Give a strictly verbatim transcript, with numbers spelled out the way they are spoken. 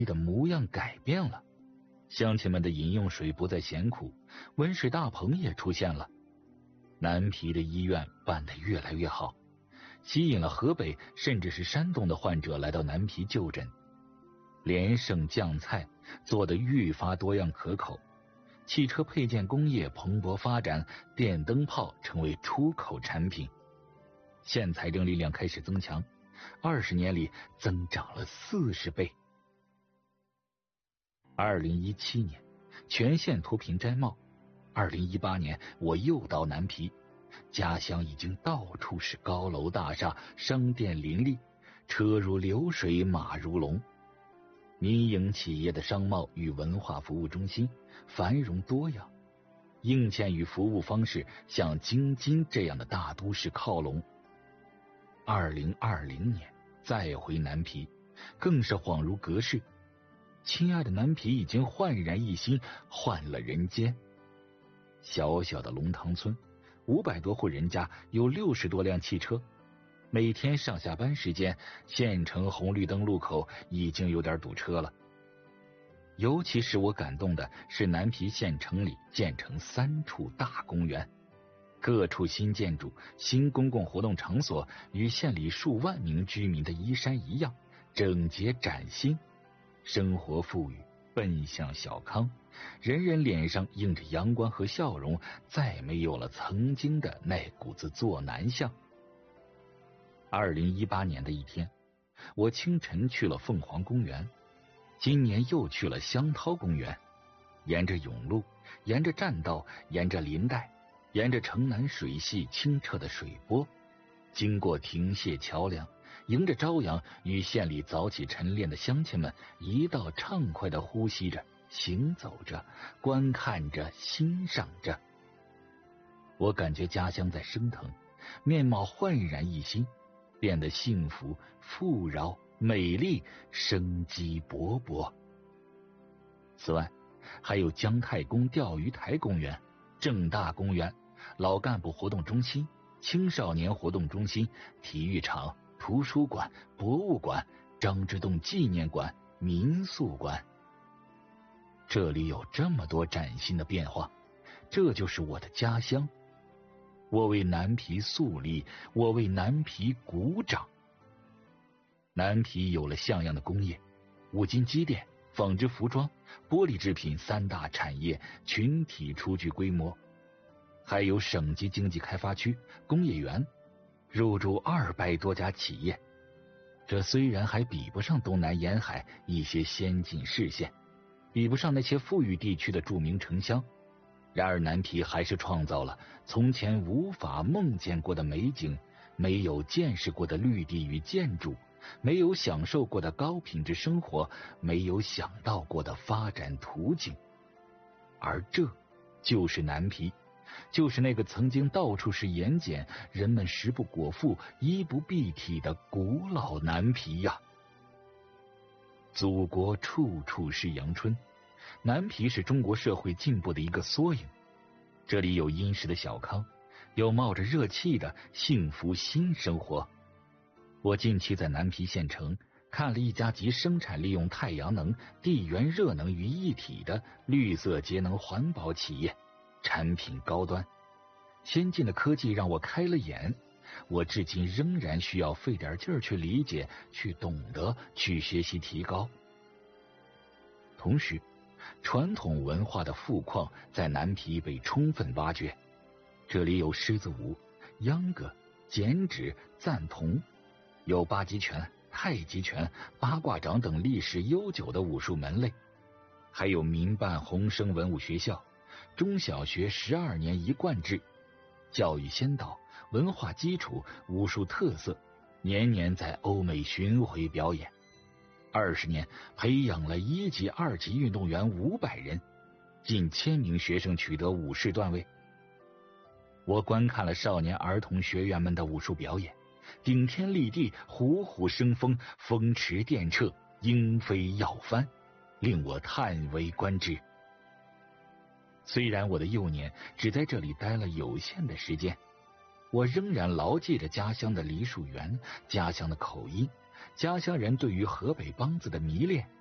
的模样改变了，乡亲们的饮用水不再咸苦，温室大棚也出现了。南皮的医院办得越来越好，吸引了河北甚至是山东的患者来到南皮就诊。连胜酱菜做得愈发多样可口，汽车配件工业蓬勃发展，电灯泡成为出口产品。县财政力量开始增强，二十年里增长了四十倍。二零一七年，全县脱贫摘帽。二零一八年，我又到南皮，家乡已经到处是高楼大厦，商店林立，车如流水，马如龙。民营企业的商贸与文化服务中心繁荣多样，硬件与服务方式向京津这样的大都市靠拢。二零二零年再回南皮，更是恍如隔世。亲爱的南皮已经焕然一新，换了人间。小小的龙塘村，五百多户人家，有六十多辆汽车。每天上下班时间，县城红绿灯路口已经有点堵车了。尤其使我感动的是南皮县城里建成三处大公园，各处新建筑、新公共活动场所与县里数万名居民的衣衫一样，整洁崭新，生活富裕，奔向小康，人人脸上映着阳光和笑容，再没有了曾经的那股子作难相。二零一八年的一天，我清晨去了凤凰公园，今年又去了香涛公园。沿着甬路，沿着栈道，沿着林带，沿着城南水系清澈的水波，经过亭榭桥梁，迎着朝阳，与县里早起晨练的乡亲们一道畅快地呼吸着，行走着，观看着，欣赏着。我感觉家乡在升腾，面貌焕然一新，变得幸福、富饶、美丽，生机勃勃。此外，还有姜太公钓鱼台公园、正大公园、老干部活动中心、青少年活动中心、体育场、图书馆、博物馆、张之洞纪念馆、民宿馆。这里有这么多崭新的变化，这就是我的家乡。我为南皮肃立，我为南皮鼓掌。南皮有了像样的工业，五金机电、纺织服装、玻璃制品三大产业群体初具规模，还有省级经济开发区、工业园，入驻二百多家企业。这虽然还比不上东南沿海一些先进市县，比不上那些富裕地区的著名城乡，然而南皮还是创造了从前无法梦见过的美景，没有见识过的绿地与建筑，没有享受过的高品质生活，没有想到过的发展途径。而这就是南皮，就是那个曾经到处是盐碱，人们食不果腹，衣不蔽体的古老南皮呀！祖国处处是阳春，南皮是中国社会进步的一个缩影。这里有殷实的小康，有冒着热气的幸福新生活。我近期在南皮县城看了一家集生产利用太阳能、地缘热能于一体的绿色节能环保企业，产品高端，先进的科技让我开了眼。我至今仍然需要费点劲儿去理解、去懂得、去学习提高。同时，传统文化的富矿在南皮被充分挖掘，这里有狮子舞、秧歌、剪纸、赞同，有八极拳、太极拳、八卦掌等历史悠久的武术门类，还有民办红生文物学校，中小学十二年一贯制，教育先导，文化基础，武术特色，年年在欧美巡回表演。二十年培养了一级、二级运动员五百人，近千名学生取得武士段位。我观看了少年儿童学员们的武术表演，顶天立地，虎虎生风，风驰电掣，鹰飞要翻，令我叹为观止。虽然我的幼年只在这里待了有限的时间，我仍然牢记着家乡的梨树园，家乡的口音，家乡人对于河北梆子的迷恋，